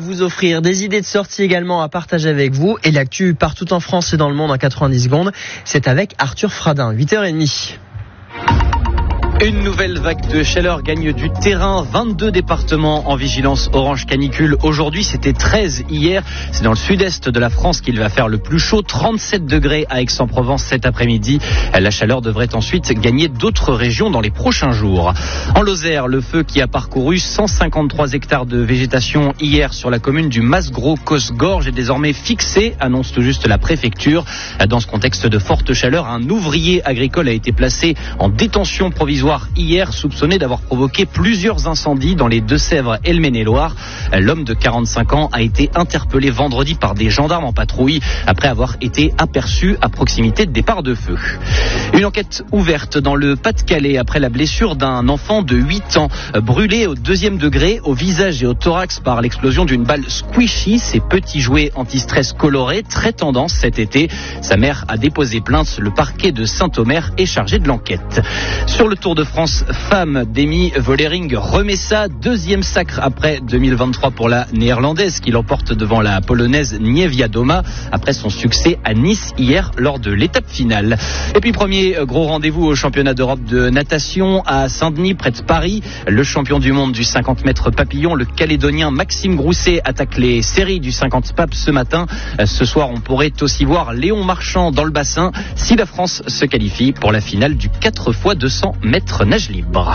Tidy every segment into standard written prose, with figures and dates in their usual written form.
vous offrir, des idées de sortie également à partager avec vous. Et l'actu partout en France et dans le monde en 90 secondes, c'est avec Arthur Fradin, 8h30. Une nouvelle vague de chaleur gagne du terrain. 22 départements en vigilance orange canicule. Aujourd'hui, c'était 13 hier. C'est dans le sud-est de la France qu'il va faire le plus chaud. 37 degrés à Aix-en-Provence cet après-midi. La chaleur devrait ensuite gagner d'autres régions dans les prochains jours. En Lozère, le feu qui a parcouru 153 hectares de végétation hier sur la commune du Mas-Gros-Cosgorge est désormais fixé, annonce tout juste la préfecture. Dans ce contexte de forte chaleur, un ouvrier agricole a été placé en détention provisoire hier, soupçonné d'avoir provoqué plusieurs incendies dans les Deux-Sèvres et le Maine-et-Loire. L'homme de 45 ans a été interpellé vendredi par des gendarmes en patrouille après avoir été aperçu à proximité de départ de feu. Une enquête ouverte dans le Pas-de-Calais après la blessure d'un enfant de 8 ans brûlé au 2e degré au visage et au thorax par l'explosion d'une balle squishy, ces petits jouets anti-stress colorés très tendance cet été. Sa mère a déposé plainte. Le parquet de Saint-Omer est chargé de l'enquête. Sur le Tour de France femme, Demi Vollering remet ça, 2e sacre après 2023 pour la néerlandaise qui l'emporte devant la polonaise Niewiadoma après son succès à Nice hier lors de l'étape finale. Et puis premier gros rendez-vous au championnat d'Europe de natation à Saint-Denis près de Paris. Le champion du monde du 50 mètres papillon, le Calédonien Maxime Grousset attaque les séries du 50 papes ce matin. Ce soir on pourrait aussi voir Léon Marchand dans le bassin si la France se qualifie pour la finale du 4x200 mètres nage libre.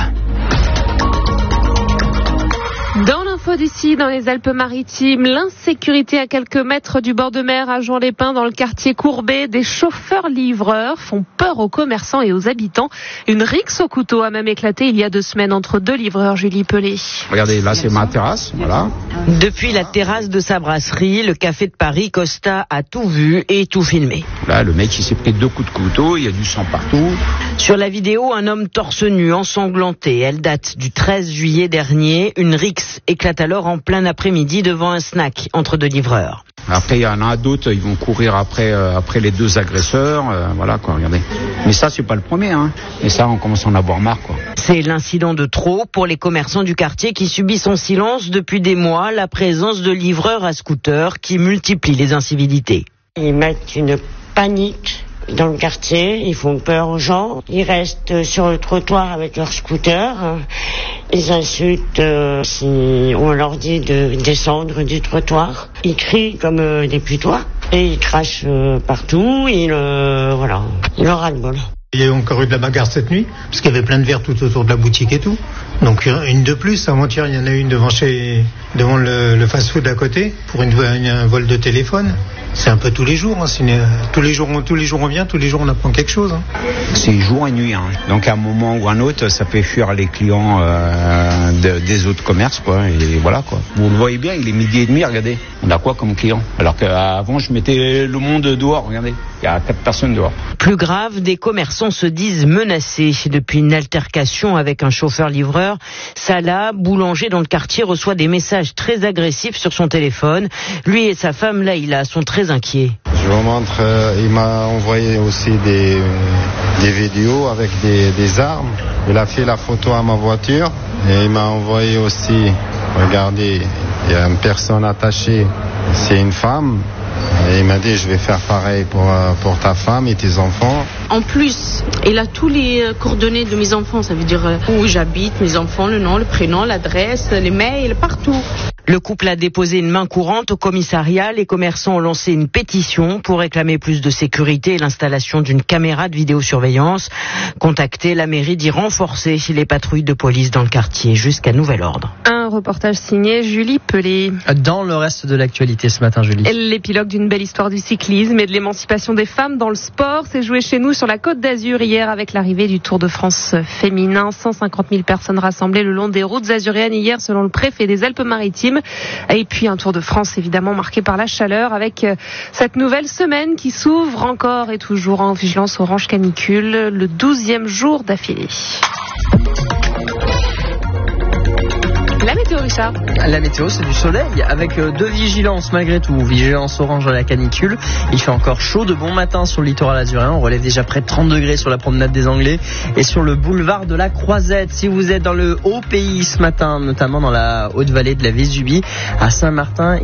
Dans l'info d'ici, dans les Alpes-Maritimes, l'insécurité à quelques mètres du bord de mer à Juan-les-Pins, dans le quartier Courbet. Des chauffeurs-livreurs font peur aux commerçants et aux habitants. Une rixe au couteau a même éclaté il y a 2 semaines entre 2 livreurs, Julie Pelé. Regardez, là c'est ma terrasse, voilà. Depuis la terrasse de sa brasserie, le café de Paris, Costa a tout vu et tout filmé. Là, le mec il s'est pris 2 coups de couteau, il y a du sang partout. Sur la vidéo, un homme torse nu, ensanglanté. Elle date du 13 juillet dernier. Une rixe éclate alors en plein après-midi devant un snack entre 2 livreurs. Après, il y en a d'autres, ils vont courir après les 2 agresseurs, voilà quoi, regardez. Mais ça, c'est pas le premier, hein. Et ça, on commence à en avoir marre, quoi. C'est l'incident de trop pour les commerçants du quartier qui subissent en silence depuis des mois la présence de livreurs à scooter qui multiplient les incivilités. Ils mettent une panique dans le quartier, ils font peur aux gens, ils restent sur le trottoir avec leur scooter, ils insultent si on leur dit de descendre du trottoir, ils crient comme des putois et ils crachent partout, ils leur ras-le-bol. Il y a encore eu de la bagarre cette nuit, parce qu'il y avait plein de verres tout autour de la boutique et tout. Donc une de plus, avant-hier il y en a une devant le fast-food à côté, pour un vol de téléphone. C'est un peu tous les jours, hein. Tous les jours on vient, tous les jours on apprend quelque chose. Hein. C'est jour et nuit, hein. Donc à un moment ou à un autre, ça fait fuir les clients des autres commerces, quoi. Et voilà, quoi. Vous le voyez bien, il est 12h30, regardez. On a quoi comme client? Alors qu'avant je mettais le monde dehors, regardez. Il y a 4 personnes dehors. Plus grave, des commerçants se disent menacés depuis une altercation avec un chauffeur-livreur. Salah, boulanger dans le quartier, reçoit des messages très agressifs sur son téléphone. Lui et sa femme, Laïla, sont très inquiets. Je vous montre, il m'a envoyé aussi des vidéos avec des armes. Il a fait la photo à ma voiture et il m'a envoyé aussi, regardez, il y a une personne attachée, c'est une femme. Et il m'a dit, je vais faire pareil pour ta femme et tes enfants. En plus, il a tous les coordonnées de mes enfants, ça veut dire où j'habite, mes enfants, le nom, le prénom, l'adresse, les mails, partout. Le couple a déposé une main courante au commissariat. Les commerçants ont lancé une pétition pour réclamer plus de sécurité et l'installation d'une caméra de vidéosurveillance. Contacter la mairie d'y renforcer les patrouilles de police dans le quartier jusqu'à nouvel ordre. Un reportage signé Julie Pelé. Dans le reste de l'actualité ce matin, Julie. L'épilogue d'une belle histoire du cyclisme et de l'émancipation des femmes dans le sport s'est joué chez nous sur la Côte d'Azur hier avec l'arrivée du Tour de France féminin. 150 000 personnes rassemblées le long des routes azuréennes hier selon le préfet des Alpes-Maritimes. Et puis un Tour de France évidemment marqué par la chaleur avec cette nouvelle semaine qui s'ouvre encore et toujours en vigilance orange canicule, le 12e jour d'affilée. La météo, Richard. La météo, c'est du soleil avec 2 vigilances malgré tout. Vigilance orange à la canicule. Il fait encore chaud de bon matin sur le littoral azuréen. On relève déjà près de 30 degrés sur la promenade des Anglais et sur le boulevard de la Croisette. Si vous êtes dans le haut pays ce matin, notamment dans la haute vallée de la Vésubie, à Saint-Martin,